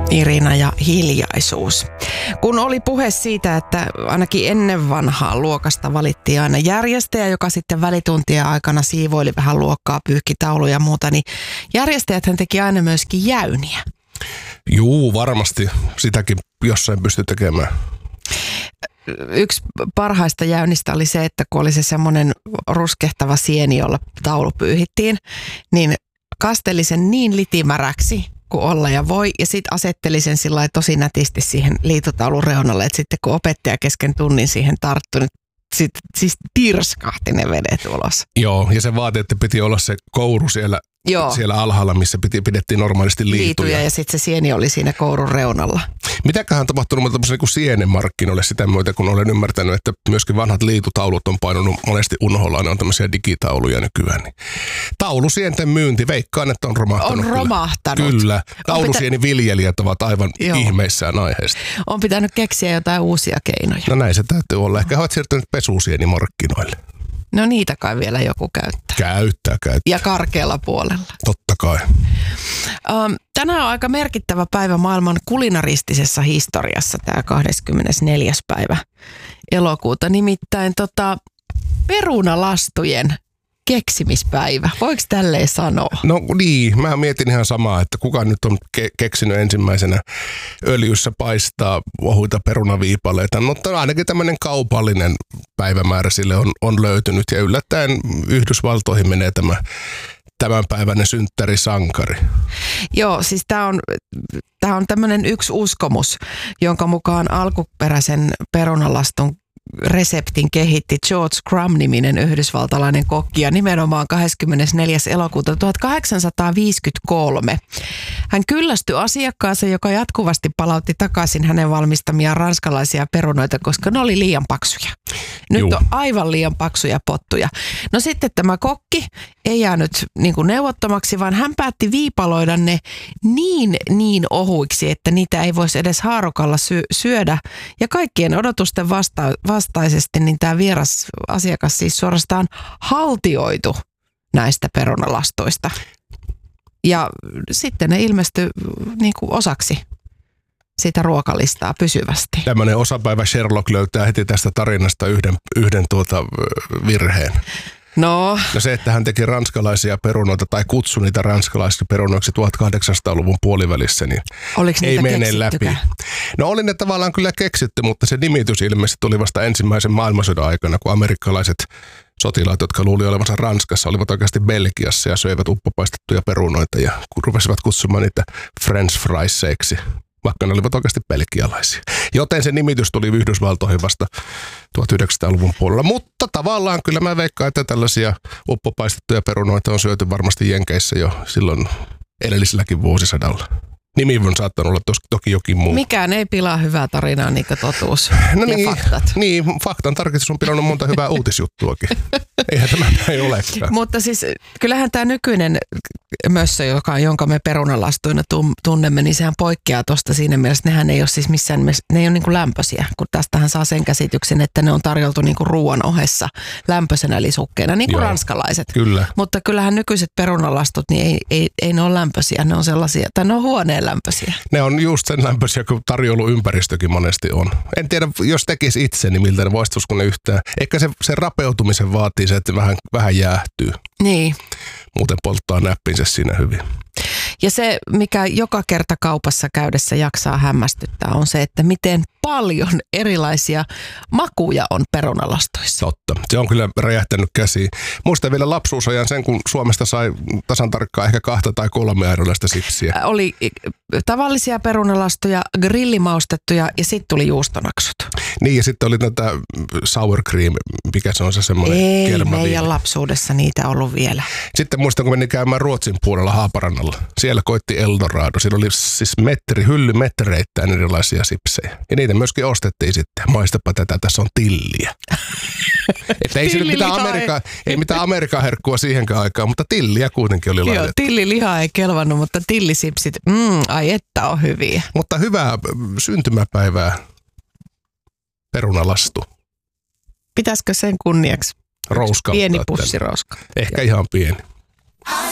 Irina ja hiljaisuus. Kun oli puhe siitä, että ainakin ennen vanhaa luokasta valittiin aina järjestäjä, joka sitten välituntien aikana siivoili vähän luokkaa, pyyhki tauluja ja muuta, niin järjestäjäthän teki aina myöskin jäyniä. Juu, varmasti sitäkin jossain pystyi tekemään. Yksi parhaista jäynistä oli se, että kun oli se semmoinen ruskehtava sieni, jolla taulu pyyhittiin, niin kasteli sen niin litimäräksi kuin olla ja voi, ja sitten asetteli sen sillä lailla tosi nätisti siihen liitotaulun reunalle, että sitten kun opettaja kesken tunnin siihen tarttui, niin siis tirskahti ne vedet ulos. Joo, ja se vaati, että piti olla se kouru siellä alhaalla, missä pidettiin normaalisti liituja. Ja sitten se sieni oli siinä kourun reunalla. Mitäköhän on tapahtunut tämmöisen niin sienenmarkkinoille sitä myötä, kun olen ymmärtänyt, että myöskin vanhat liitutaulut on painunut monesti unholla, ne on tämmöisiä digitauluja nykyään. Niin taulusienten myynti, veikkaan, että on romahtanut. On romahtanut. Kyllä. Taulusieniviljelijät ovat aivan ihmeissään aiheesta. On pitänyt keksiä jotain uusia keinoja. No näin se täytyy olla. Ehkä olet siirtynyt pesusienimarkkinoille. No niitä kai vielä joku käyttää. Käyttää. Ja karkealla puolella. Totta kai. Tänään on aika merkittävä päivä maailman kulinaristisessa historiassa, tämä 24. päivä elokuuta. Nimittäin perunalastujen keksimispäivä. Voiko tälleen sanoa? No niin, mä mietin ihan samaa, että kuka nyt on keksinyt ensimmäisenä öljyssä paistaa ohuita perunaviipaleita, mutta ainakin tämmöinen kaupallinen päivämäärä sille on löytynyt ja yllättäen Yhdysvaltoihin menee tämänpäiväinen synttärisankari. Joo, siis tämä on tämmöinen yksi uskomus, jonka mukaan alkuperäisen perunalastun reseptin kehitti George Crumb-niminen yhdysvaltalainen kokki ja nimenomaan 24. elokuuta 1853. Hän kyllästyi asiakkaansa, joka jatkuvasti palautti takaisin hänen valmistamiaan ranskalaisia perunoita, koska ne oli liian paksuja. Nyt on aivan liian paksuja pottuja. No sitten tämä kokki ei jäänyt niin kuin neuvottomaksi, vaan hän päätti viipaloida ne niin ohuiksi, että niitä ei voisi edes haarukalla syödä. Ja kaikkien odotusten vastaisesti niin tämä vieras asiakas siis suorastaan haltioitu näistä perunalastoista. Ja sitten ne ilmestyi niin kuin osaksi sitä ruokalistaa pysyvästi. Tämmöinen osapäivä Sherlock löytää heti tästä tarinasta yhden virheen. No se, että hän teki ranskalaisia perunoita tai kutsui niitä ranskalaisiksi perunoiksi 1800-luvun puolivälissä, niin ei mene läpi. No oli ne tavallaan kyllä keksitty, mutta se nimitys ilmeisesti tuli vasta ensimmäisen maailmansodan aikana, kun amerikkalaiset sotilaat, jotka luuli olevansa Ranskassa, olivat oikeasti Belgiassa ja söivät uppopaistettuja perunoita ja rupesivat kutsumaan niitä French frieseiksi, vaikka ne olivat oikeasti belgialaisia. Joten se nimitys tuli Yhdysvaltoihin vasta 1900-luvun puolella. Mutta tavallaan kyllä mä veikkaan, että tällaisia uppopaistettuja perunoita on syöty varmasti Jenkeissä jo silloin edelliselläkin vuosisadalla. Nimi on saattanut olla toki jokin muu. Mikään ei pilaa hyvää tarinaa, niin kuin totuus ja faktat. Niin, faktan tarkistus on pilannut monta hyvää uutisjuttuakin. Eihän tämä näin olekaan. Mutta siis kyllähän tämä nykyinen mössö, jonka me perunalastuina tunnemme, niin sehän poikkeaa tuosta siinä mielessä. Nehän ei ole siis missään, ne ei ole niin kuin lämpöisiä, kun tästähän saa sen käsityksen, että ne on tarjoltu niin kuin ruoan ohessa lämpöisenä lisukkeena, niin kuin ranskalaiset. Kyllä. Mutta kyllähän nykyiset perunalastut, niin ei ne ole lämpöisiä, ne on sellaisia, tai ne on huoneen lämpöisiä. Ne on just sen lämpöisiä, kun tarjouluympäristökin monesti on. En tiedä, jos tekisi itse, niin miltä ne voisitusko ne yhtään. Ehkä se rapeutumisen vaatii se, että vähän jäähtyy. Niin. Muuten polttaa näppinsä siinä hyvin. Ja se, mikä joka kerta kaupassa käydessä jaksaa hämmästyttää, on se, että miten paljon erilaisia makuja on perunalastoissa. Totta. Se on kyllä räjähtänyt käsiin. Muistan vielä lapsuusajan sen, kun Suomesta sai tasan tarkkaan ehkä 2 tai 3 erilaista sipsiä. Oli tavallisia perunalastoja, grillimaustettuja ja sitten tuli juustonaksut. Niin ja sitten oli tätä sour cream, mikä se on se semmoinen kermaviini. Ei meidän lapsuudessa niitä ollut vielä. Sitten muistan, kun menin käymään Ruotsin puolella Haaparannalla. Siellä koitti Eldorado. Siellä oli siis hyllymetreittäin erilaisia sipsejä. Ja niitä myöskin ostettiin sitten. Maistapa tätä, tässä on tilliä. Että ei mitään Amerikan herkkua siihenkään aikaan, mutta tilliä kuitenkin oli laitettu. Joo, tilliliha ei kelvannut, mutta tillisipsit, ai että on hyviä. Mutta hyvää syntymäpäivää, perunalastu. Pitäisikö sen kunniaksi rouskauttaa pieni pussirouska? Ehkä ihan pieni.